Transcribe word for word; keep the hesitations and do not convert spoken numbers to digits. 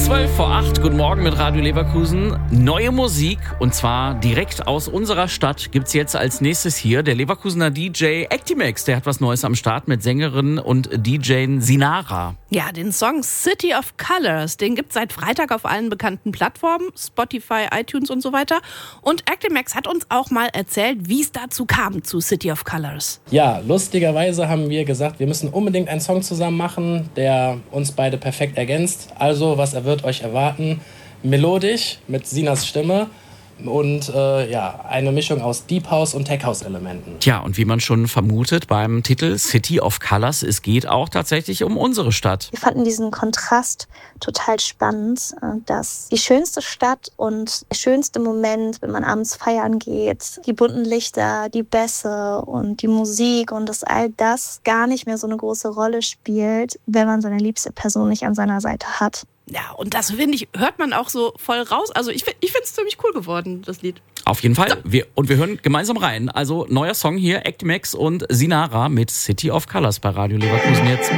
zwölf vor acht, guten Morgen mit Radio Leverkusen. Neue Musik und zwar direkt aus unserer Stadt gibt's jetzt als nächstes hier. Der Leverkusener D J Actimax, der hat was Neues am Start mit Sängerin und D J Sinara. Ja, den Song City of Colors, den gibt's seit Freitag auf allen bekannten Plattformen, Spotify, iTunes und so weiter. Und Actimax hat uns auch mal erzählt, wie es dazu kam zu City of Colors. Ja, lustigerweise haben wir gesagt, wir müssen unbedingt einen Song zusammen machen, der uns beide perfekt ergänzt. Also, was wird euch erwarten? Melodisch mit Sinas Stimme und äh, ja, eine Mischung aus Deep House und Tech House Elementen. Tja, und wie man schon vermutet beim Titel City of Colors, es geht auch tatsächlich um unsere Stadt. Wir fanden diesen Kontrast total spannend, dass die schönste Stadt und der schönste Moment, wenn man abends feiern geht, die bunten Lichter, die Bässe und die Musik und dass all das gar nicht mehr so eine große Rolle spielt, wenn man seine liebste Person nicht an seiner Seite hat. Ja, und das, finde ich, hört man auch so voll raus. Also ich, ich finde es ziemlich cool geworden, das Lied. Auf jeden Fall. Wir, und wir hören gemeinsam rein. Also neuer Song hier, Actimax und Sinara mit City of Colors bei Radio Leverkusen jetzt.